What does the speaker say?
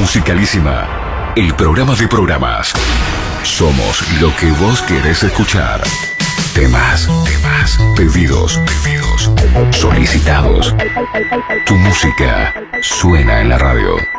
Musicalísima, el programa de programas. Somos lo que vos querés escuchar. Temas, pedidos, solicitados. Tu música suena en la radio.